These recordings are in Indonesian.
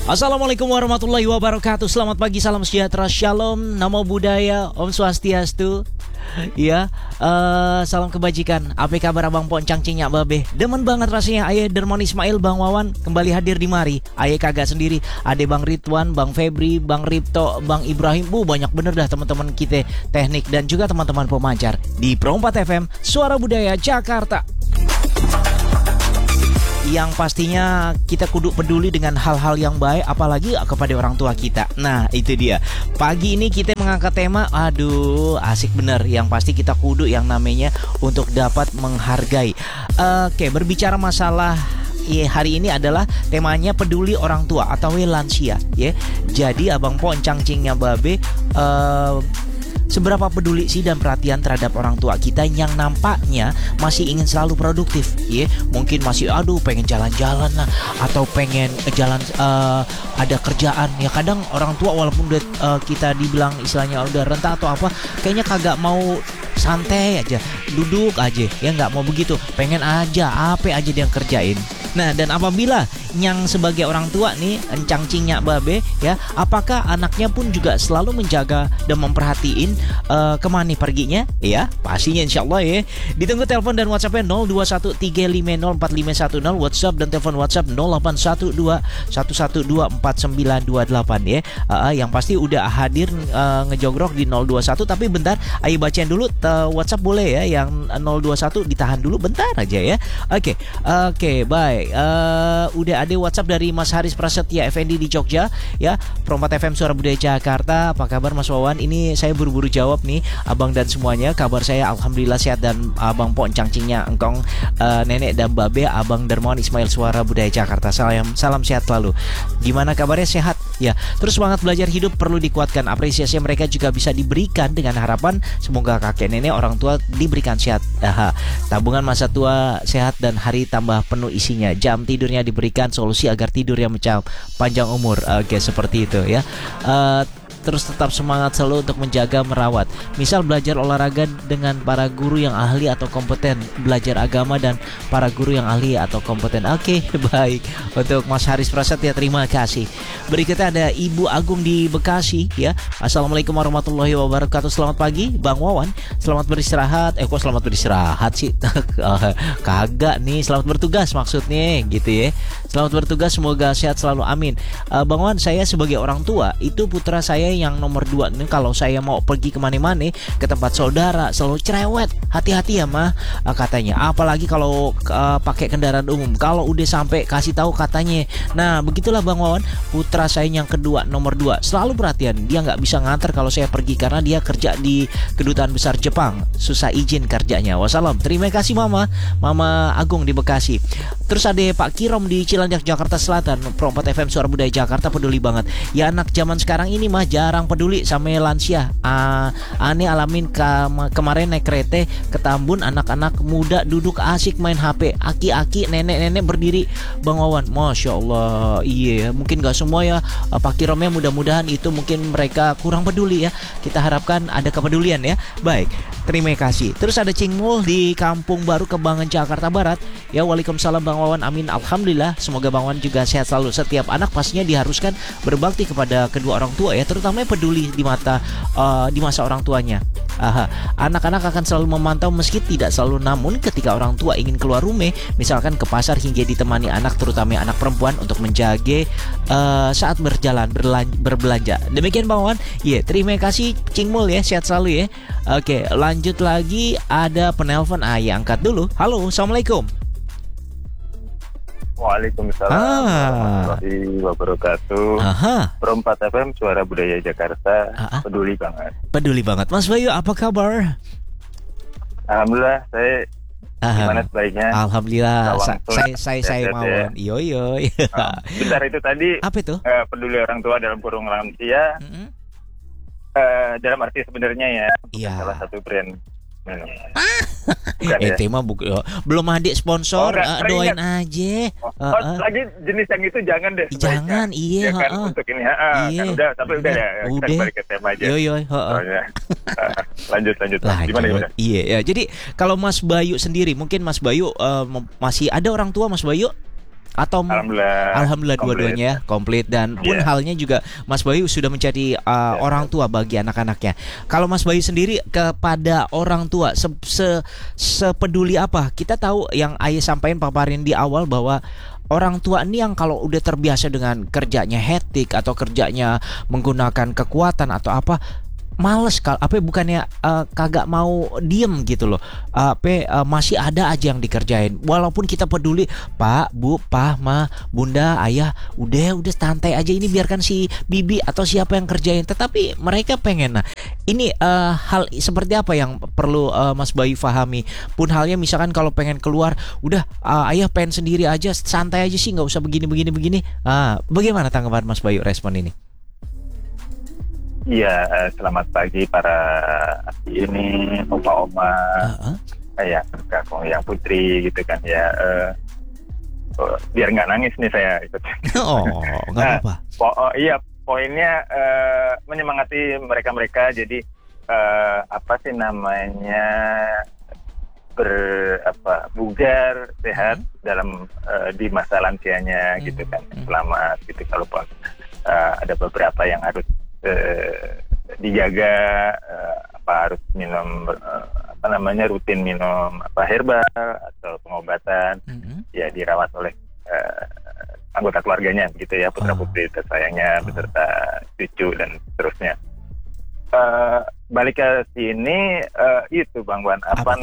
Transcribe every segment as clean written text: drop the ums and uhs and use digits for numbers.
Assalamualaikum warahmatullahi wabarakatuh. Selamat pagi, salam sejahtera, shalom, namo buddhaya, om swastiastu. Ya, salam kebajikan. Apa kabar abang Poncang Cinyak Babe? Demen banget rasanya Aye Dermon Ismail Bang Wawan kembali hadir di mari. Aye kagak sendiri, ade Bang Ridwan, Bang Febri, Bang Ripto, Bang Ibrahim. Banyak bener dah teman-teman kita teknik dan juga teman-teman pemancar di Pro 4 FM Suara Budaya Jakarta. Yang pastinya kita kudu peduli dengan hal-hal yang baik, apalagi kepada orang tua kita. Nah itu dia, pagi ini kita mengangkat tema, aduh asik bener. Yang pasti kita kudu yang namanya untuk dapat menghargai. Oke, berbicara masalah hari ini adalah temanya peduli orang tua atau lansia ya. Jadi abang Poncang Cingnya Babe, seberapa peduli sih dan perhatian terhadap orang tua kita yang nampaknya masih ingin selalu produktif ya. Mungkin masih pengen jalan-jalan lah, atau pengen jalan ada kerjaan ya. Kadang orang tua walaupun udah kita dibilang istilahnya udah renta atau apa, kayaknya kagak mau santai aja, duduk aja ya, nggak mau begitu, pengen aja apa aja dia kerjain. Nah, dan apabila yang sebagai orang tua nih, Encang Cingnya Babe ya, apakah anaknya pun juga selalu menjaga dan memperhatiin kemana perginya? Ya, pastinya insyaallah ya. Ditunggu telepon dan WhatsApp-nya 0213504510, WhatsApp dan telepon WhatsApp 081211249928 ya. Yang pasti udah hadir ngejogrok di 021, tapi bentar ayo bacain dulu WhatsApp boleh ya, yang 021 ditahan dulu bentar aja ya. Oke, baik. Udah ada WhatsApp dari Mas Haris Prasetya Effendi di Jogja ya, Pro 4 FM Suara Budaya Jakarta. Apa kabar Mas Wawan? Ini saya buru-buru jawab nih abang dan semuanya. Kabar saya alhamdulillah sehat, dan abang Poncang Cingnya engkong, nenek dan babe, abang Dermon Ismail Suara Budaya Jakarta. Salam sehat selalu. Gimana kabarnya? Sehat ya. Terus semangat belajar hidup perlu dikuatkan. Apresiasi mereka juga bisa diberikan dengan harapan semoga kakek nenek orang tua diberikan sehat. Tabungan masa tua sehat dan hari tambah penuh isinya. Jam tidurnya diberikan solusi agar tidur yang panjang umur. Oke, seperti itu ya. Terus tetap semangat selalu untuk menjaga merawat. Misal belajar olahraga dengan para guru yang ahli atau kompeten, belajar agama dan para guru yang ahli atau kompeten. Oke, baik. Untuk Mas Haris Prasetya, terima kasih. Berikutnya ada Ibu Agung di Bekasi ya. Assalamualaikum warahmatullahi wabarakatuh. Selamat pagi Bang Wawan. Selamat beristirahat. Kok selamat beristirahat sih? Kagak nih, selamat bertugas maksudnya gitu ya. Selamat bertugas, semoga sehat selalu, amin. Bang Wawan, saya sebagai orang tua, itu putra saya yang nomor 2 nih, kalau saya mau pergi kemana-mana ke tempat saudara selalu cerewet, hati-hati ya mah katanya, apalagi kalau pakai kendaraan umum, kalau udah sampai kasih tahu katanya. Nah begitulah Bang Wawan, putra saya yang kedua nomor 2 selalu perhatian, dia nggak bisa nganter kalau saya pergi karena dia kerja di kedutaan besar Jepang, susah izin kerjanya. Wassalam. Terima kasih Mama Agung di Bekasi. Terus ada Pak Kirom di Cilandak Jakarta Selatan, Pro 4 FM Suara Budaya Jakarta, peduli banget ya. Anak zaman sekarang ini mah jarang peduli sama lansia. Aneh alamin kemarin naik kereta ke Tambun, anak-anak muda duduk asik main HP, aki-aki nenek-nenek berdiri Bang Wawan. Masya Allah. Iya, mungkin gak semua ya Pak Kiromnya, mudah-mudahan itu mungkin mereka kurang peduli ya. Kita harapkan ada kepedulian ya. Baik, terima kasih. Terus ada Cingmul di Kampung Baru Kembangan Jakarta Barat ya. Waalaikumsalam Bang Wawan, amin, alhamdulillah. Semoga Bang Wawan juga sehat selalu. Setiap anak pastinya diharuskan berbakti kepada kedua orang tua ya, terutama peduli di masa orang tuanya. Anak-anak akan selalu memantau meski tidak selalu, namun ketika orang tua ingin keluar rumah, misalkan ke pasar, hingga ditemani anak, terutama anak perempuan, untuk menjaga saat berjalan berbelanja. Demikian Bang Wawan. Terima kasih Cingmul ya, sehat selalu ya. Oke, lanjut lagi, ada penelpon. Ya angkat dulu. Halo, assalamualaikum. Waalaikumsalam warahmatullahi wabarakatuh. Pro 4 FM Suara Budaya Jakarta, peduli banget. Peduli banget. Mas Bayu, apa kabar? Alhamdulillah, saya gimana sebaiknya? Alhamdulillah. Saya Mawon. Yo. Bentar, itu tadi apa itu? Peduli orang tua dalam kurung lansia. Dalam arti sebenarnya ya, salah satu brand. Mah belum ada sponsor, doain aja. Lagi jenis yang itu jangan deh. Jangan, iya. Ya kan, untuk ini, kan udah, tapi udah ya. Kita balik ke tema aja. Lanjut. Gimana? Iya ya. Jadi kalau Mas Bayu sendiri, mungkin Mas Bayu masih ada orang tua Mas Bayu? Atau alhamdulillah dua-duanya ya komplit, dan pun halnya juga Mas Bayu sudah menjadi orang tua bagi anak-anaknya. Kalau Mas Bayu sendiri kepada orang tua sepeduli apa? Kita tahu yang Ayah sampaikan paparin di awal bahwa orang tua ini yang kalau udah terbiasa dengan kerjanya hektik atau kerjanya menggunakan kekuatan atau apa, males bukannya kagak mau diem gitu loh, masih ada aja yang dikerjain walaupun kita peduli, Pak, Bu, Pak, Ma, Bunda, Ayah, udah santai aja, ini biarkan si Bibi atau siapa yang kerjain, tetapi mereka pengen. Nah ini hal seperti apa yang perlu Mas Bayu pahami? Pun halnya misalkan kalau pengen keluar, udah Ayah pengen sendiri aja, santai aja sih, nggak usah begini. Bagaimana tanggapan Mas Bayu respon ini? Iya, selamat pagi para ini oma-oma, ya kakong yang putri gitu kan ya. Biar nggak nangis nih saya ikut. Nggak apa-apa. Iya, poinnya menyemangati mereka. Jadi apa sih namanya, bugar, sehat dalam di masa lansianya gitu kan. Selamat gitu. Kalau ada beberapa yang harus dijaga, harus minum rutin minum herbal atau pengobatan, ya dirawat oleh anggota keluarganya begitu ya, putra putri tersayangnya beserta cucu dan seterusnya. Balik ke sini, itu Bang Wan,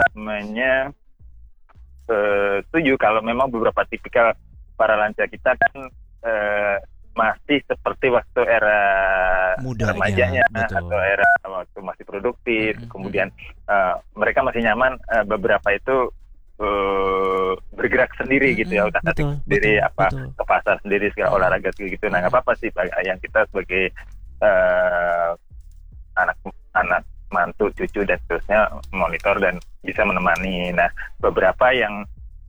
setuju kalau memang beberapa tipikal para lansia kita kan masih seperti waktu era remajanya atau era waktu masih produktif, kemudian mereka masih nyaman, beberapa itu bergerak sendiri gitu ya, udah sendiri ke pasar sendiri, segala olahraga gitu. Nah nggak apa-apa sih yang kita sebagai anak mantu, cucu dan seterusnya monitor dan bisa menemani. Nah beberapa yang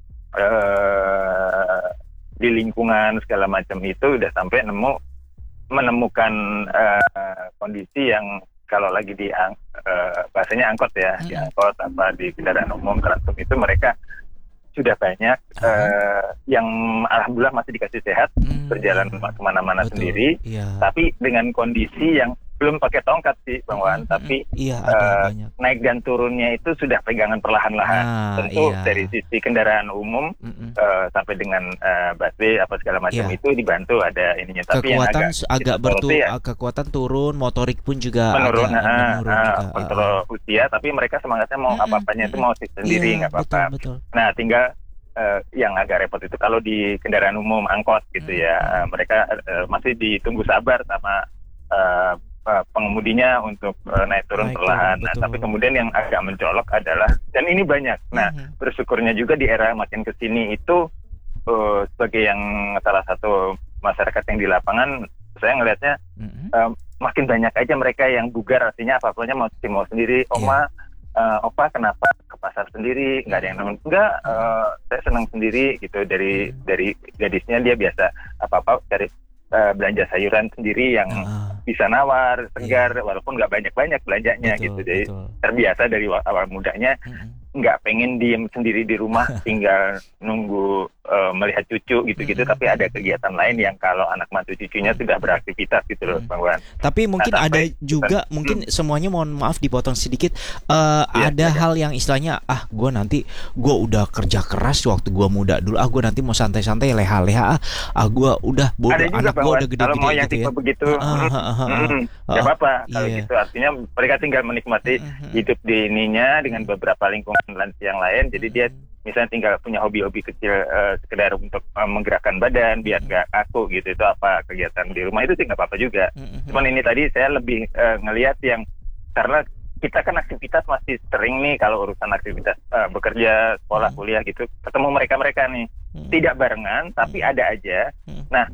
di lingkungan segala macam itu udah sampai menemukan kondisi yang kalau lagi di bahasanya angkot ya, di angkot di kendaraan umum transport itu mereka sudah banyak yang alhamdulillah masih dikasih sehat, berjalan kemana-mana sendiri, tapi dengan kondisi yang belum pakai tongkat sih Bang Wan, tapi naik dan turunnya itu sudah pegangan perlahan-lahan. Tentu dari sisi kendaraan umum sampai dengan busway segala macam itu dibantu ada ininya, tapi kekuatan yang agak kekuatan turun, motorik pun juga menurun kontrol usia, tapi mereka semangatnya mau apa-apanya itu mau sendiri, nggak apa-apa. Nah tinggal yang agak repot itu kalau di kendaraan umum angkot gitu ya, mereka masih ditunggu sabar sama pengemudinya untuk naik turun perlahan. Nah, tapi kemudian yang agak mencolok adalah, dan ini banyak. Nah, bersyukurnya juga di era makin kesini itu sebagai yang salah satu masyarakat yang di lapangan, saya ngelihatnya makin banyak aja mereka yang bugar, artinya apa-apanya mau sendiri. Oma, Opa kenapa ke pasar sendiri, nggak ada yang nemenin? Enggak, saya senang sendiri gitu. Dari gadisnya dia biasa apa-apa cari belanja sayuran sendiri yang bisa nawar, segar, walaupun nggak banyak-banyak belanjanya gitu. Jadi terbiasa dari awal mudanya, nggak pengen diem sendiri di rumah, tinggal nunggu melihat cucu gitu-gitu, tapi ada kegiatan lain yang kalau anak mantu cucunya sudah beraktivitas gitu loh Bang Wan. Tapi mungkin ada juga, mungkin semuanya mohon maaf dipotong sedikit, ada hal yang istilahnya, gue udah kerja keras waktu gue muda dulu, gue nanti mau santai-santai leha-leha, gue udah bodoh, anak gue udah gede-gede kalau mau yang gitu tipe begitu, gak apa-apa kalau gitu, artinya mereka tinggal menikmati hidup di ininya dengan beberapa lingkungan lansia yang lain, jadi dia misalnya tinggal punya hobi-hobi kecil sekedar untuk menggerakkan badan biar gak kaku gitu, itu apa kegiatan di rumah itu sih nggak apa-apa juga. Cuman ini tadi saya lebih ngelihat yang, karena kita kan aktivitas masih sering nih, kalau urusan aktivitas bekerja, sekolah, kuliah gitu, ketemu mereka nih tidak barengan, tapi ada aja. Nah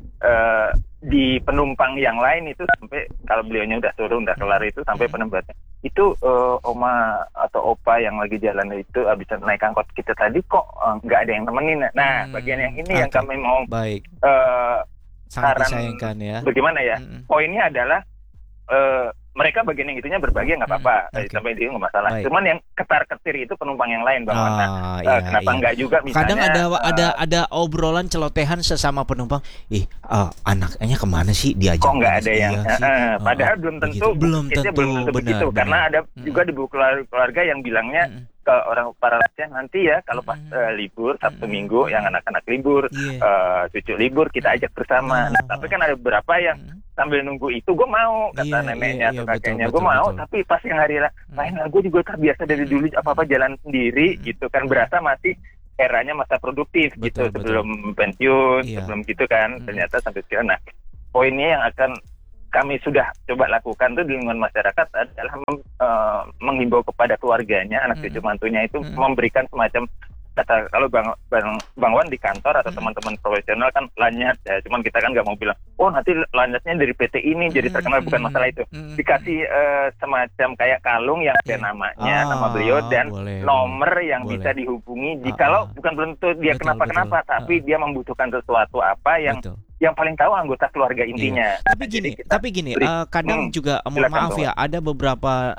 di penumpang yang lain itu sampai kalau beliaunya udah turun, udah kelar itu, sampai penumpangnya itu oma atau opa yang lagi jalan itu habis naik angkot kita tadi kok nggak ada yang nemenin. Nah bagian yang ini yang kami mau sangat disayangkan ya. Bagaimana ya? Poinnya adalah mereka bagian yang itunya berbagi nggak apa-apa, sampai itu nggak masalah. Baik. Cuman yang ketar-ketir itu penumpang yang lain, Bang. Kenapa nggak juga misalnya? Kadang ada obrolan celotehan sesama penumpang. Anaknya kemana sih diajak? Kok nggak ada yang? Padahal belum tentu begitu. Karena ada juga di buku keluarga yang bilangnya ke orang para lansia nanti ya kalau pas libur Sabtu Minggu yang anak-anak libur, cucu libur kita ajak bersama. Tapi kan ada beberapa yang sambil nunggu itu gue mau kata neneknya atau kakeknya gue mau, tapi pas yang hari lain gue juga terbiasa dari dulu apa jalan sendiri gitu kan, berasa masih eranya masa produktif gitu sebelum pensiun, sebelum gitu kan ternyata sampai sekarang. Nah poinnya yang akan kami sudah coba lakukan tuh di lingkungan masyarakat adalah menghimbau kepada keluarganya, anak cucu mantunya itu memberikan semacam kata, kalau Bang Wan di kantor atau teman-teman profesional kan lanyat ya, cuman kita kan nggak mau bilang nanti lanyatnya dari PT ini jadi terkenal, bukan masalah itu. Dikasih semacam kayak kalung yang ada namanya, nama beliau dan nomor yang bisa dihubungi jikalau bukan belum tentu dia kenapa-kenapa, tapi dia membutuhkan sesuatu apa yang paling tahu anggota keluarga intinya. Tapi gini, kadang juga mohon maaf ya, ada beberapa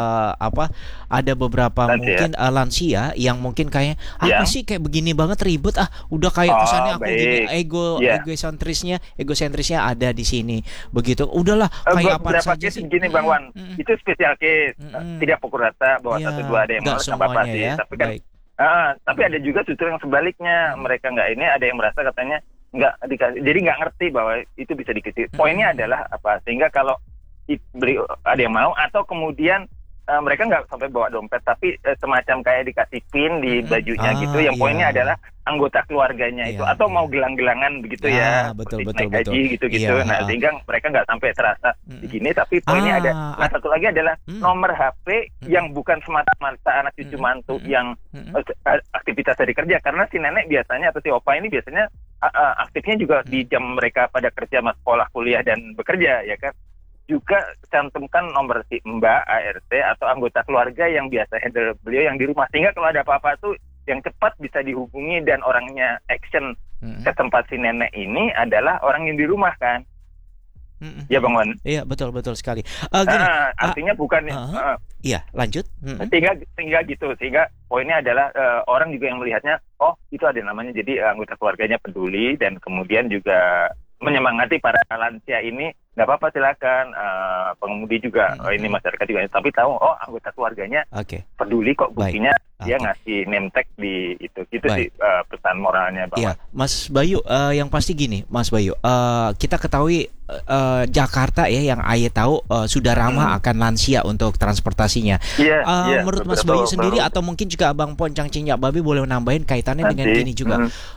mungkin lansia yang mungkin kayak apa sih kayak begini banget ribet, udah kayak kesannya aku gini, egosentrisnya ada di sini. Begitu. Udahlah kayak apa saja sih. Begini Bang Wan, itu spesial case. Tidak pukul rata bahwa satu dua ada yang malas apa sih, tapi kan tapi ada juga justru yang sebaliknya, mereka ada yang merasa katanya nggak dikasih, jadi nggak ngerti bahwa itu bisa dikasih. Poinnya adalah apa, sehingga kalau beli ada yang mau, atau kemudian mereka nggak sampai bawa dompet, tapi semacam kayak dikasih pin di bajunya gitu, yang poinnya adalah anggota keluarganya itu, atau mau gelang-gelangan begitu betul. Gaji gitu-gitu. Nah sehingga mereka nggak sampai terasa begini, tapi poinnya ada. Nah satu lagi adalah nomor HP yang bukan semata-mata anak cucu mantu yang aktivitas dari kerja, karena si nenek biasanya atau si opa ini biasanya aktifnya juga di jam mereka pada kerja, sekolah, kuliah dan bekerja ya kan. Juga cantumkan nomor si Mbak ART atau anggota keluarga yang biasa handle beliau yang di rumah, sehingga kalau ada apa-apa tuh yang cepat bisa dihubungi, dan orangnya action ke tempat si nenek ini adalah orang yang di rumah kan. Ya Bang Wan. Iya betul sekali. Artinya bukan. Iya lanjut. Sehingga gitu, sehingga poinnya adalah orang juga yang melihatnya, itu ada namanya, jadi anggota keluarganya peduli dan kemudian juga menyemangati para lansia ini, nggak apa-apa silakan, pengemudi juga, ini masyarakat juga, tapi tahu anggota keluarganya peduli kok, buktinya dia ngasih name tag di itu sih pesan moralnya Bang. Iya, Mas Bayu, yang pasti gini, Mas Bayu, kita ketahui Jakarta ya yang Aye tahu sudah ramah akan lansia untuk transportasinya. Menurut Mas Bayu sendiri atau mungkin juga Abang Poncang Cinyak Babi boleh nambahin kaitannya dengan gini juga,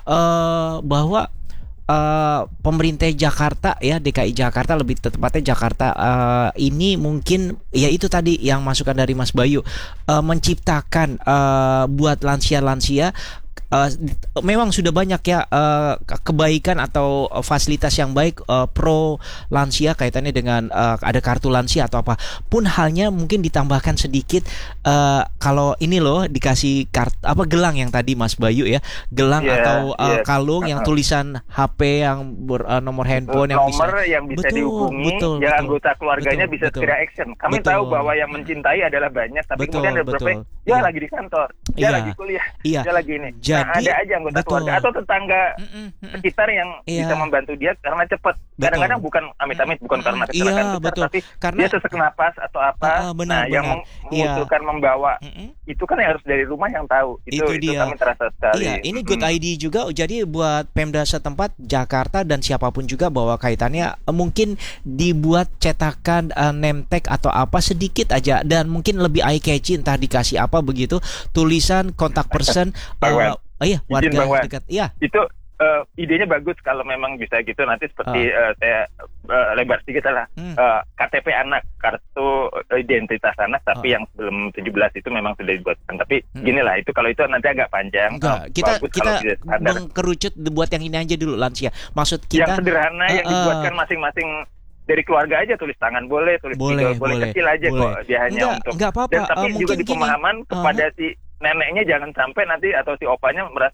bahwa pemerintah Jakarta ya, DKI Jakarta lebih tepatnya Jakarta ini mungkin ya itu tadi yang masukan dari Mas Bayu, menciptakan buat lansia-lansia memang sudah banyak ya kebaikan atau fasilitas yang baik pro lansia kaitannya dengan ada kartu lansia atau apa pun halnya, mungkin ditambahkan sedikit kalau ini loh dikasih gelang yang tadi Mas Bayu ya, gelang atau kalung yang tulisan HP yang nomor handphone yang bisa dihubungi, yang anggota keluarganya bisa segera action. Kami tahu bahwa yang mencintai adalah banyak, tapi kemudian ada beberapa lagi di kantor, dia lagi kuliah, dia lagi ini. Ada aja anggota keluarga atau tetangga sekitar yang bisa membantu dia karena cepat. Kadang-kadang bukan amit-amit, bukan karena kecelakaan besar, tapi karena dia sesak napas atau apa. Yang membutuhkan membawa itu kan yang harus dari rumah yang tahu. Itu kami terasa sekali. Ini good idea juga. Jadi buat Pemda setempat Jakarta dan siapapun juga bahwa kaitannya mungkin dibuat cetakan name tag atau apa sedikit aja, dan mungkin lebih eye catchy, entah dikasih apa begitu, tulisan kontak person. Warga dekat. Itu idenya bagus kalau memang bisa gitu. Nanti seperti saya lebar sedikit lah, KTP anak, kartu identitas anak, tapi yang belum 17 itu memang sudah dibuatkan. Tapi gini lah, itu kalau itu nanti agak panjang. Kita mengkerucut buat yang ini aja dulu lansia. Maksud kita yang sederhana yang dibuatkan masing-masing dari keluarga aja, tulis tangan boleh, tulis boleh kecil aja kok, dia hanya untuk. Apa-apa. Dan tapi juga di pemahaman kepada si neneknya, jangan sampai nanti atau si opanya merasa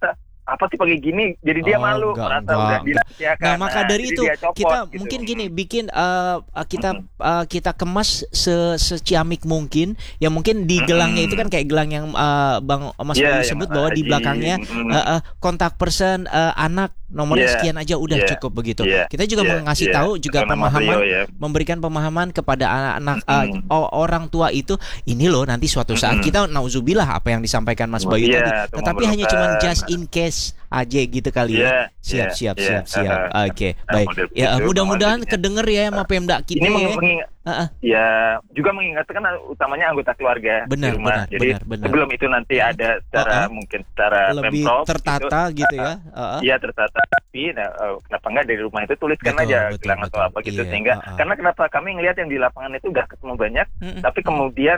apa sih pakai gini, jadi dia malu, merasa udah dirahasiakan. Nah, maka dari itu copot, kita gitu. mungkin gini bikin kita kemas seciamik mungkin. Ya mungkin di gelangnya itu kan kayak gelang yang Bang Mas Bayu sebut bahwa di belakangnya kontak person anak nomornya sekian aja udah cukup begitu. Kita juga mengasih tahu juga pemahaman, memberikan pemahaman kepada anak orang tua itu, ini loh nanti suatu saat kita nauzubillah apa yang disampaikan Mas Bayu tadi, tetapi hanya cuma just in case aja gitu kali ya. Siap. Oke, baik. Ya, mudah-mudahan kedenger ya sama Pemda kita. Ini ya juga mengingatkan utamanya anggota keluarga di rumah. Jadi sebelum itu nanti ada secara mungkin secara lebih Pemprov tertata gitu ya. Iya tertata, tapi kenapa enggak dari rumah itu tuliskan aja gelang atau apa gitu, sehingga karena kenapa kami ngelihat yang di lapangan itu udah ketemu banyak, tapi kemudian